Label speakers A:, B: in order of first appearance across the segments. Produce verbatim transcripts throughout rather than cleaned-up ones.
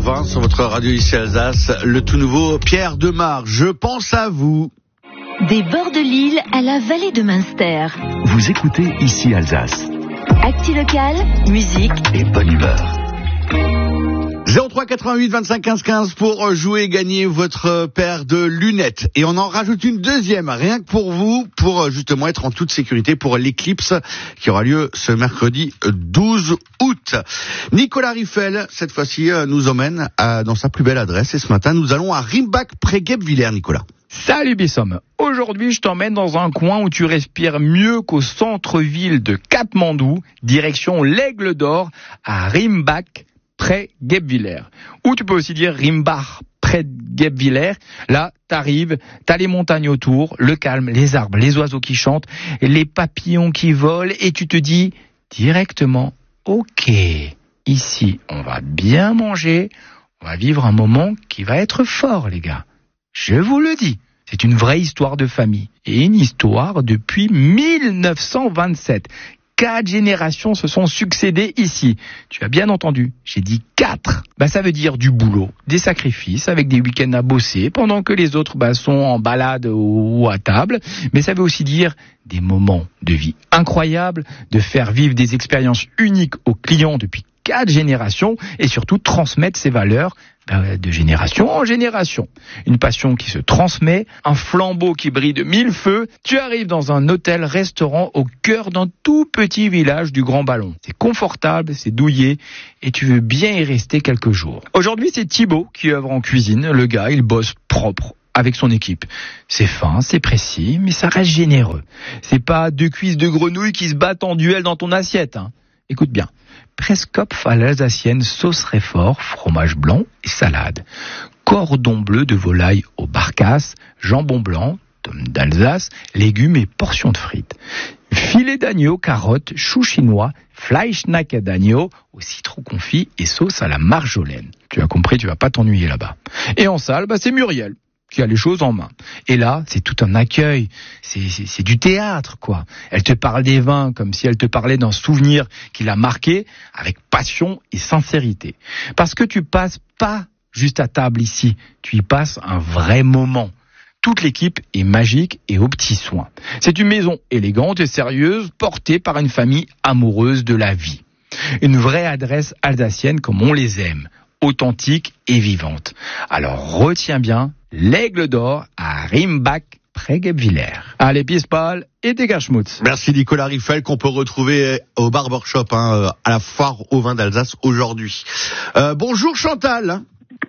A: vingt sur votre radio ici Alsace, le tout nouveau Pierre Demar, Je pense à vous.
B: Des bords de l'île à la vallée de Münster.
C: Vous écoutez ici Alsace.
B: Actu local, musique
C: et bonne humeur.
A: zéro trois quatre-vingt-huit vingt-cinq quinze quinze pour jouer et gagner votre paire de lunettes. Et on en rajoute une deuxième, rien que pour vous, pour justement être en toute sécurité pour l'éclipse qui aura lieu ce mercredi douze août. Nicolas Riffel, cette fois-ci, nous emmène à, dans sa plus belle adresse. Et ce matin, nous allons à Rimbach près Guebwiller, Nicolas.
D: Salut Bissom. Aujourd'hui, je t'emmène dans un coin où tu respires mieux qu'au centre-ville de Katmandou, direction l'Aigle d'Or à Rimbach près Guebwiller. Ou tu peux aussi dire Rimbach près de Guebwiller. Là, t'arrives, t'as les montagnes autour, le calme, les arbres, les oiseaux qui chantent, les papillons qui volent, et tu te dis directement, ok, ici, on va bien manger, on va vivre un moment qui va être fort, les gars. Je vous le dis. C'est une vraie histoire de famille et une histoire depuis mille neuf cent vingt-sept. Quatre générations se sont succédées ici. Tu as bien entendu, j'ai dit quatre. Bah, ça veut dire du boulot, des sacrifices avec des week-ends à bosser pendant que les autres bah, sont en balade ou à table. Mais ça veut aussi dire des moments de vie incroyables, de faire vivre des expériences uniques aux clients depuis quatre générations et surtout transmettre ces valeurs de génération en génération. Une passion qui se transmet, un flambeau qui brille de mille feux. Tu arrives dans un hôtel-restaurant au cœur d'un tout petit village du Grand Ballon. C'est confortable, c'est douillet et tu veux bien y rester quelques jours. Aujourd'hui, c'est Thibaut qui œuvre en cuisine. Le gars, il bosse propre avec son équipe. C'est fin, c'est précis, mais ça reste généreux. C'est pas deux cuisses de grenouille qui se battent en duel dans ton assiette, hein. Écoute bien, Preskopf à l'alsacienne, sauce Réfort, fromage blanc et salade. Cordon bleu de volaille au barcasse, jambon blanc, tome d'Alsace, légumes et portions de frites. Filet d'agneau, carottes, choux chinois, Fleischnack d'agneau au citron confit et sauce à la marjolaine. Tu as compris, tu vas pas t'ennuyer là-bas. Et en salle, bah c'est Muriel qui a les choses en main. Et là, c'est tout un accueil. C'est, c'est, c'est du théâtre, quoi. Elle te parle des vins comme si elle te parlait d'un souvenir qui l'a marqué avec passion et sincérité. Parce que tu passes pas juste à table ici. Tu y passes un vrai moment. Toute l'équipe est magique et aux petits soins. C'est une maison élégante et sérieuse portée par une famille amoureuse de la vie. Une vraie adresse alsacienne comme on les aime. Authentique et vivante. Alors retiens bien, l'Aigle d'Or à Rimbach près Guebwiller. Allez, Pispal et dégage-moutz.
A: Merci Nicolas Riffel qu'on peut retrouver au barbershop hein, à la foire au vin d'Alsace aujourd'hui. Euh, bonjour Chantal.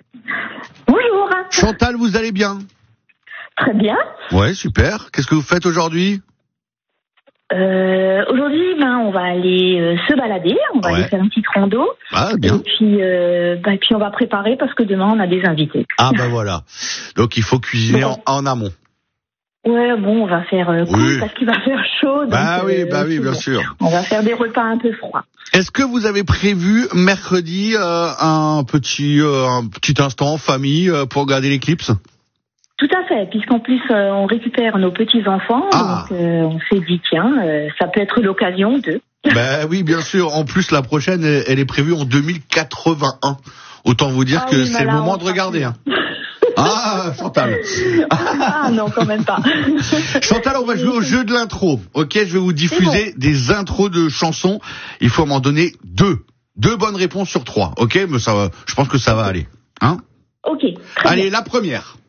E: Bonjour.
A: Chantal, vous allez bien?
E: Très bien.
A: Ouais, super. Qu'est-ce que vous faites aujourd'hui?
E: Euh, aujourd'hui, ben, on va aller euh, se balader, on va
A: ouais.
E: aller faire une petite rando.
A: Ah, bien.
E: Et puis, euh, bah, et puis on va préparer parce que demain on a des invités.
A: Ah bah voilà. Donc il faut cuisiner en, en amont.
E: Ouais, bon, on va faire euh, cool
A: oui.
E: parce qu'il va faire chaud. Donc,
A: bah oui, bah
E: euh,
A: oui, bien
E: bon.
A: sûr.
E: On va faire des repas un peu froids.
A: Est-ce que vous avez prévu mercredi euh, un petit euh, un petit instant en famille euh, pour regarder l'éclipse?
E: Tout à fait, puisqu'en plus euh, on récupère nos petits-enfants,
A: ah.
E: donc euh, on s'est dit tiens, euh, ça peut être l'occasion de...
A: Ben oui, bien sûr. En plus, la prochaine, elle est prévue en deux mille quatre-vingt-un. Autant vous dire
E: ah,
A: que
E: oui,
A: c'est le moment de regarder. Hein. Ah, Chantal.
E: Ah non, quand même pas.
A: Chantal, on va jouer au jeu de l'intro. Ok, je vais vous diffuser bon. des intros de chansons. Il faut m'en donner deux. Deux bonnes réponses sur trois. Ok, mais ça va, je pense que ça va aller. Hein?
E: Ok. Très
A: Allez,
E: bien.
A: la première.